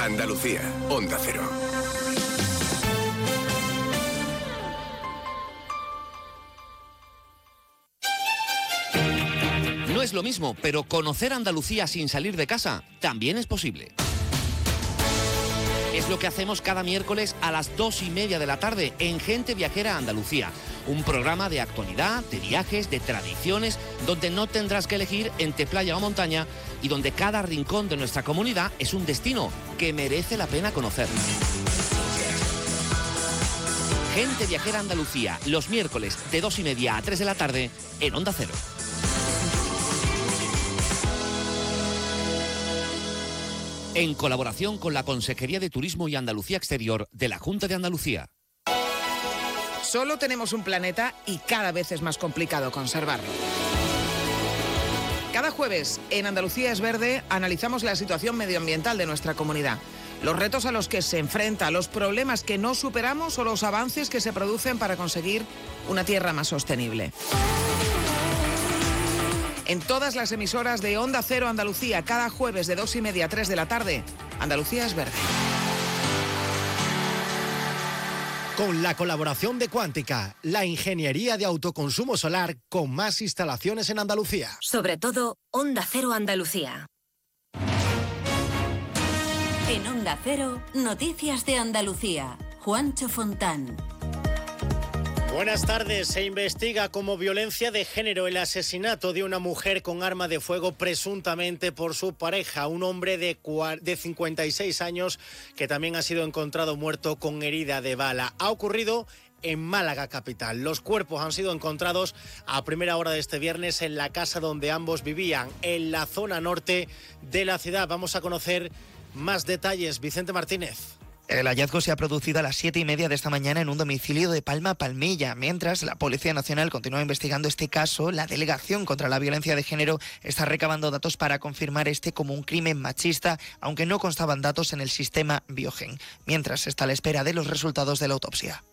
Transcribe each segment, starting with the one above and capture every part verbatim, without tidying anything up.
Andalucía, Onda Cero. No es lo mismo, pero conocer Andalucía sin salir de casa también es posible. Es lo que hacemos cada miércoles a las dos y media de la tarde en Gente Viajera Andalucía. Un programa de actualidad, de viajes, de tradiciones, donde no tendrás que elegir entre playa o montaña y donde cada rincón de nuestra comunidad es un destino que merece la pena conocer. Gente Viajera Andalucía, los miércoles de dos y media a tres de la tarde en Onda Cero. En colaboración con la Consejería de Turismo y Andalucía Exterior de la Junta de Andalucía. Solo tenemos un planeta y cada vez es más complicado conservarlo. Cada jueves en Andalucía es Verde analizamos la situación medioambiental de nuestra comunidad, los retos a los que se enfrenta, los problemas que no superamos o los avances que se producen para conseguir una tierra más sostenible. En todas las emisoras de Onda Cero Andalucía, cada jueves de dos y media a tres de la tarde, Andalucía es Verde. Con la colaboración de Cuántica, la ingeniería de autoconsumo solar con más instalaciones en Andalucía. Sobre todo, Onda Cero Andalucía. En Onda Cero, Noticias de Andalucía. Juancho Fontán. Buenas tardes. Se investiga como violencia de género el asesinato de una mujer con arma de fuego presuntamente por su pareja, un hombre de, de cincuenta y seis años que también ha sido encontrado muerto con herida de bala. Ha ocurrido en Málaga capital. Los cuerpos han sido encontrados a primera hora de este viernes en la casa donde ambos vivían, en la zona norte de la ciudad. Vamos a conocer más detalles. Vicente Martínez. El hallazgo se ha producido a las siete y media de esta mañana en un domicilio de Palma Palmilla. Mientras la Policía Nacional continúa investigando este caso, la Delegación contra la Violencia de Género está recabando datos para confirmar este como un crimen machista, aunque no constaban datos en el sistema Biogen. Mientras está a la espera de los resultados de la autopsia.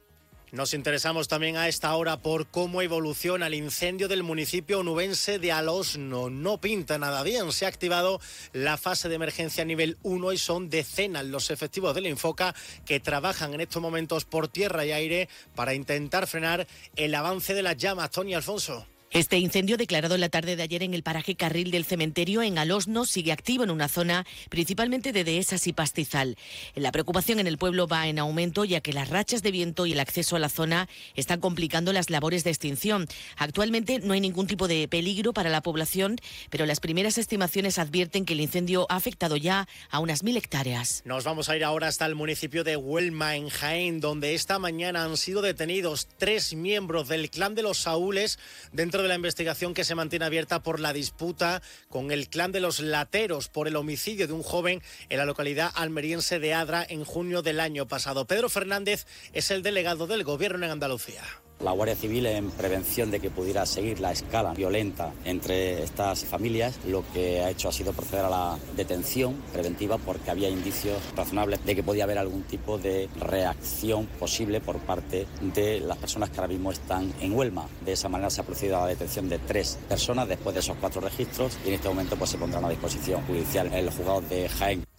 Nos interesamos también a esta hora por cómo evoluciona el incendio del municipio onubense de Alosno. No pinta nada bien. Se ha activado la fase de emergencia nivel uno y son decenas los efectivos del Infoca que trabajan en estos momentos por tierra y aire para intentar frenar el avance de las llamas. Tony Alfonso. Este incendio, declarado en la tarde de ayer en el paraje Carril del Cementerio, en Alosno, sigue activo en una zona principalmente de dehesas y pastizal. La preocupación en el pueblo va en aumento, ya que las rachas de viento y el acceso a la zona están complicando las labores de extinción. Actualmente no hay ningún tipo de peligro para la población, pero las primeras estimaciones advierten que el incendio ha afectado ya a unas mil hectáreas. Nos vamos a ir ahora hasta el municipio de Huelma, en Jaén, donde esta mañana han sido detenidos tres miembros del clan de los Saúles dentro de la investigación que se mantiene abierta por la disputa con el clan de los Lateros por el homicidio de un joven en la localidad almeriense de Adra en junio del año pasado. Pedro Fernández es el delegado del Gobierno en Andalucía. La Guardia Civil, en prevención de que pudiera seguir la escala violenta entre estas familias, lo que ha hecho ha sido proceder a la detención preventiva porque había indicios razonables de que podía haber algún tipo de reacción posible por parte de las personas que ahora mismo están en Huelma. De esa manera se ha procedido a la detención de tres personas después de esos cuatro registros y en este momento pues se pondrán a disposición judicial el juzgado de Jaén.